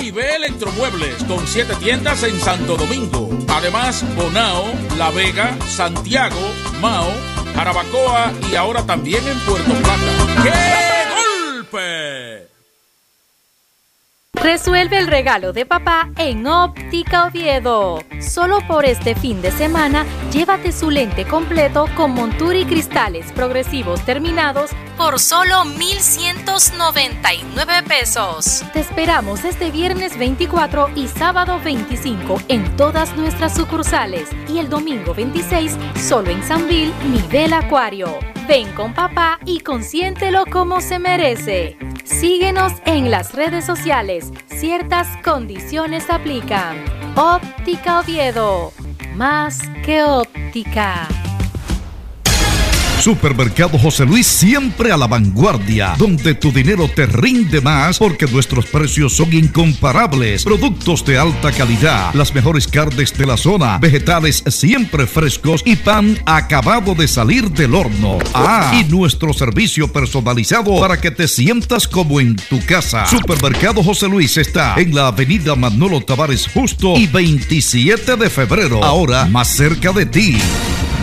A&B Electromuebles, con 7 tiendas en Santo Domingo. Además, Bonao, La Vega, Santiago, Mao, Jarabacoa y ahora también en Puerto Plata. ¡Qué golpe! Resuelve el regalo de papá en Óptica Oviedo. Solo por este fin de semana, llévate su lente completo con montura y cristales progresivos terminados por solo 1,199 pesos. Te esperamos este viernes 24 y sábado 25 en todas nuestras sucursales y el domingo 26 solo en Sanvil, nivel Acuario. Ven con papá y consiéntelo como se merece. Síguenos en las redes sociales. Ciertas condiciones aplican. Óptica Oviedo. Más que óptica. Supermercado José Luis, siempre a la vanguardia, donde tu dinero te rinde más porque nuestros precios son incomparables. Productos de alta calidad, las mejores carnes de la zona, vegetales siempre frescos y pan acabado de salir del horno. Y nuestro servicio personalizado para que te sientas como en tu casa. Supermercado José Luis está en la avenida Manolo Tavares Justo y 27 de febrero, ahora más cerca de ti.